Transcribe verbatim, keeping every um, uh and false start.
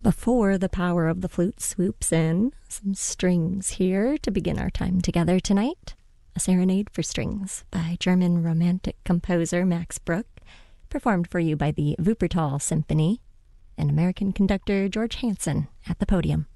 Before the power of the flute swoops in, some strings here to begin our time together tonight. A Serenade for Strings by German Romantic composer Max Bruch, performed for you by the Wuppertal Symphony and American conductor George Hansen at the podium.